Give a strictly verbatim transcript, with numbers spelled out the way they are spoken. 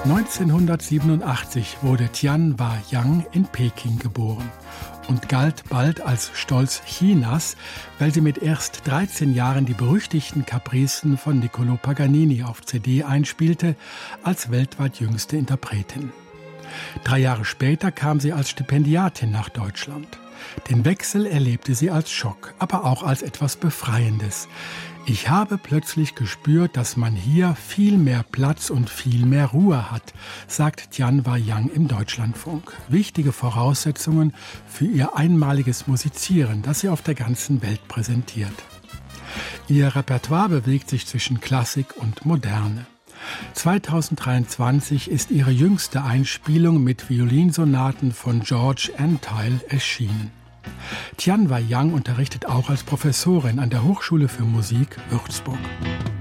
neunzehnhundertsiebenundachtzig wurde Tianwa Yang in Peking geboren und galt bald als Stolz Chinas, weil sie mit erst dreizehn Jahren die berüchtigten Capricen von Niccolò Paganini auf C D einspielte, als weltweit jüngste Interpretin. Drei Jahre später kam sie als Stipendiatin nach Deutschland. Den Wechsel erlebte sie als Schock, aber auch als etwas Befreiendes. Ich habe plötzlich gespürt, dass man hier viel mehr Platz und viel mehr Ruhe hat, sagt Tianwa Yang im Deutschlandfunk. Wichtige Voraussetzungen für ihr einmaliges Musizieren, das sie auf der ganzen Welt präsentiert. Ihr Repertoire bewegt sich zwischen Klassik und Moderne. zweitausenddreiundzwanzig ist ihre jüngste Einspielung mit Violinsonaten von George Antheil erschienen. Tianwa Yang unterrichtet auch als Professorin an der Hochschule für Musik Würzburg.